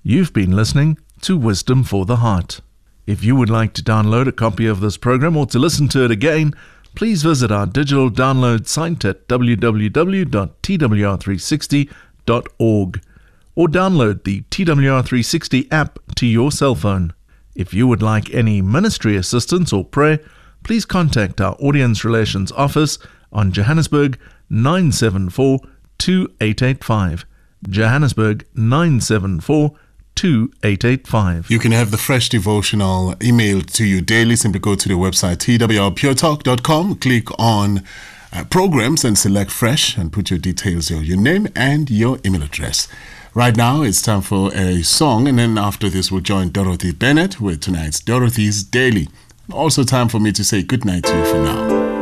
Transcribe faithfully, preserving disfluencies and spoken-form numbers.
You've been listening to Wisdom for the Heart. If you would like to download a copy of this program or to listen to it again, please visit our digital download site at w w w dot t w r three sixty dot org or download the T W R three sixty app to your cell phone. If you would like any ministry assistance or prayer, please contact our Audience Relations Office on Johannesburg nine seven four two eight eight five. Johannesburg nine seven four two eight eight five. You can have the fresh devotional emailed to you daily. Simply go to the website t w r pure talk dot com, click on uh, programs and select fresh and put your details, your, your name and your email address. Right now, it's time for a song, and then after this, we'll join Dorothy Bennett with tonight's Dorothy's Daily. Also time for me to say good night to you for now.